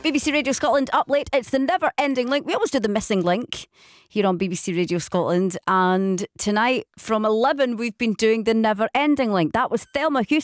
BBC Radio Scotland up late. It's the never ending link. We always do the missing link here on BBC Radio Scotland. And tonight from 11, we've been doing the never ending link. That was Thelma Houston.